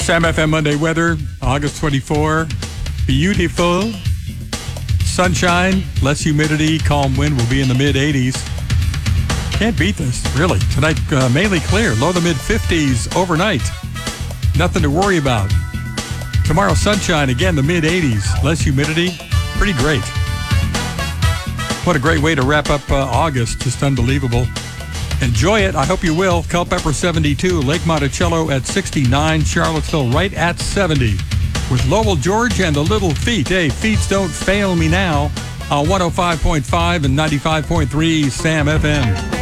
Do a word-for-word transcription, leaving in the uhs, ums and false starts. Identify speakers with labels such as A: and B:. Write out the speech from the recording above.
A: Sam F M Monday weather, August twenty-fourth. Beautiful. Sunshine, less humidity, calm wind will be in the mid eighties. Can't beat this, really. Tonight, uh, mainly clear, low to mid fifties overnight. Nothing to worry about. Tomorrow, sunshine, again, the mid eighties, less humidity. Pretty great. What a great way to wrap up uh, August. Just unbelievable. Enjoy it. I hope you will. Culpeper seventy-two, Lake Monticello at sixty-nine, Charlottesville right at seventy. With Lowell George and the Little Feet. Hey, Feets Don't Fail Me Now on one oh five point five and ninety-five point three Sam F M.